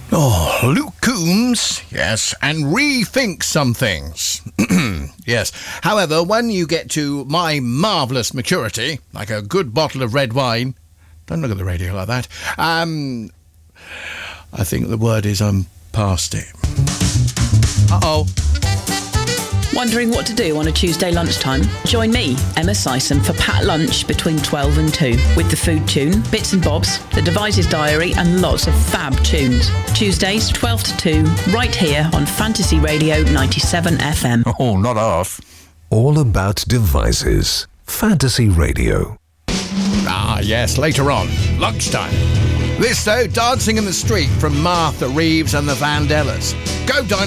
Oh, Luke Combs, yes, and rethink some things. Yes. However, when you get to my marvellous maturity, like a good bottle of red wine, don't look at the radio like that, I think the word is I'm past it. Uh-oh. Wondering what to do on a Tuesday lunchtime? Join me, Emma Sison, for Pat Lunch between 12 and 2 with the food tune, bits and bobs, the Devices Diary and lots of fab tunes. Tuesdays 12 to 2 right here on Fantasy Radio 97 FM. Oh, not half. All about devices. Fantasy Radio. Ah, yes, later on. Lunchtime. This, though, Dancing in the Street from Martha Reeves and the Vandellas. Go, Dino.